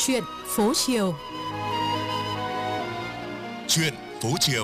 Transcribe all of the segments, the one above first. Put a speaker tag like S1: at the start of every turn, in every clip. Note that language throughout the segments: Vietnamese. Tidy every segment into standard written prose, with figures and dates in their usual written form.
S1: Chuyện phố chiều.
S2: Chuyện phố chiều.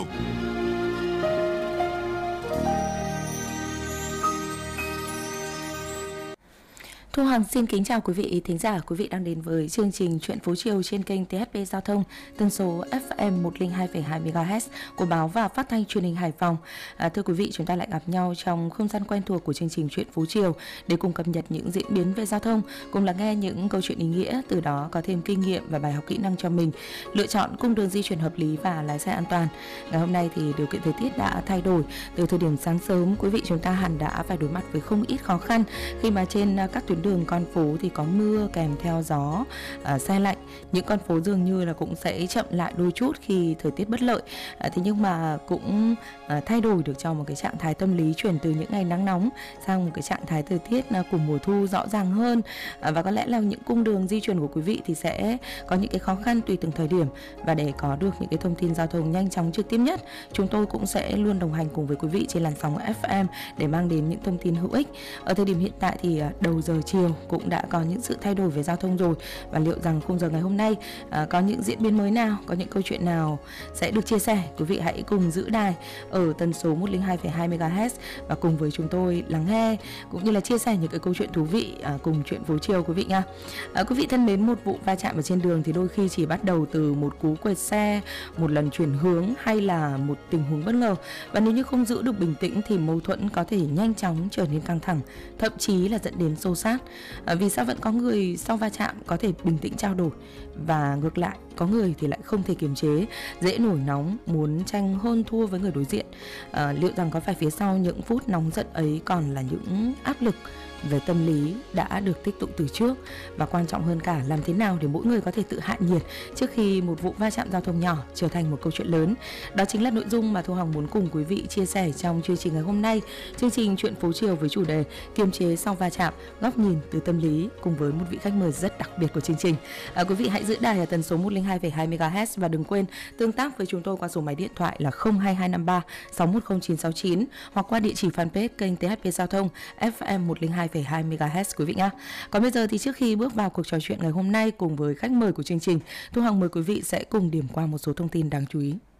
S3: Thu Hằng xin kính chào quý vị thính giả. Quý vị đang đến với chương trình Chuyện phố chiều trên kênh THP Giao thông, tần số FM 102,2 MHz của báo và phát thanh truyền hình Hải Phòng. Thưa quý vị, chúng ta lại gặp nhau trong không gian quen thuộc của chương trình Chuyện phố chiều để cùng cập nhật những diễn biến về giao thông, cùng lắng nghe những câu chuyện ý nghĩa, từ đó có thêm kinh nghiệm và bài học kỹ năng cho mình, lựa chọn cung đường di chuyển hợp lý và lái xe an toàn. Ngày hôm nay thì điều kiện thời tiết đã thay đổi. Từ thời điểm sáng sớm, quý vị chúng ta hẳn đã phải đối mặt với không ít khó khăn khi mà trên các tuyến đường con phố thì có mưa kèm theo gió, se lạnh. Những con phố dường như là cũng sẽ chậm lại đôi chút khi thời tiết bất lợi. Thế nhưng mà cũng thay đổi được cho một cái trạng thái tâm lý, chuyển từ những ngày nắng nóng sang một cái trạng thái thời tiết của mùa thu rõ ràng hơn. Và có lẽ là những cung đường di chuyển của quý vị thì sẽ có những cái khó khăn tùy từng thời điểm. Và để có được những cái thông tin giao thông nhanh chóng trực tiếp nhất, chúng tôi cũng sẽ luôn đồng hành cùng với quý vị trên làn sóng FM để mang đến những thông tin hữu ích. Ở thời điểm hiện tại thì đầu giờ chiều cũng đã có những sự thay đổi về giao thông rồi, và liệu rằng khung giờ ngày hôm nay có những diễn biến mới nào, có những câu chuyện nào sẽ được chia sẻ, quý vị hãy cùng giữ đài ở tần số 102,2 MHz và cùng với chúng tôi lắng nghe cũng như là chia sẻ những cái câu chuyện thú vị cùng Chuyện phố chiều quý vị nha. Quý vị thân mến, một vụ va chạm ở trên đường thì đôi khi chỉ bắt đầu từ một cú quẹt xe, một lần chuyển hướng hay là một tình huống bất ngờ, và nếu như không giữ được bình tĩnh thì mâu thuẫn có thể nhanh chóng trở nên căng thẳng, thậm chí là dẫn đến xô xát. Vì sao vẫn có người sau va chạm có thể bình tĩnh trao đổi, và ngược lại có người thì lại không thể kiềm chế, dễ nổi nóng, muốn tranh hơn thua với người đối diện. Liệu rằng có phải phía sau những phút nóng giận ấy còn là những áp lực về tâm lý đã được tích tụ từ trước, và quan trọng hơn cả, làm thế nào để mỗi người có thể tự hạ nhiệt trước khi một vụ va chạm giao thông nhỏ trở thành một câu chuyện lớn. Đó chính là nội dung mà Thu Hằng muốn cùng quý vị chia sẻ trong chương trình ngày hôm nay, chương trình Chuyện phố chiều với chủ đề kiềm chế sau va chạm, góc nhìn từ tâm lý, cùng với một vị khách mời rất đặc biệt của chương trình. Quý vị hãy giữ đài ở tần số 102,2 MHz và đừng quên tương tác với chúng tôi qua số máy điện thoại là 02253 610969 hoặc qua địa chỉ fanpage kênh THP Giao thông FM 102,2 MHz quý vị nhé. Còn bây giờ thì trước khi bước vào cuộc trò chuyện ngày hôm nay cùng với khách mời của chương trình, Thu Hằng mời quý vị sẽ cùng điểm qua một số thông tin đáng chú ý.